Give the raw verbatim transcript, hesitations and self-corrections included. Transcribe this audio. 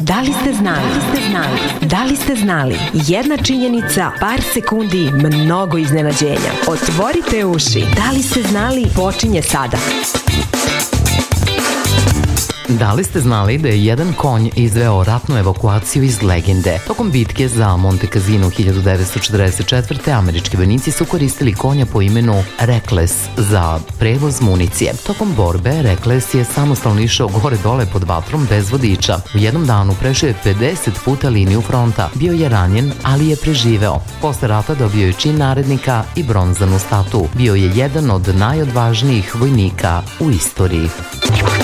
Da li ste znali? Da li ste znali? Da li ste znali? Jedna činjenica, par sekundi, mnogo iznenađenja. Otvorite uši. Da li ste znali? Počinje sada. Da li ste znali da je jedan konj izveo ratnu evakuaciju iz legende? Tokom bitke za Monte Cassino hiljadu devetsto četrdeset četvrte. američki vojnici su koristili konja po imenu Rekles za prevoz municije. Tokom borbe Rekles je samostalno išao gore dole pod vatrom bez vodiča. U jednom danu prešao je pedeset puta liniju fronta. Bio je ranjen, ali je preživeo. Posle rata dobio je čin narednika i bronzanu statu. Bio je jedan od najodvažnijih vojnika u istoriji.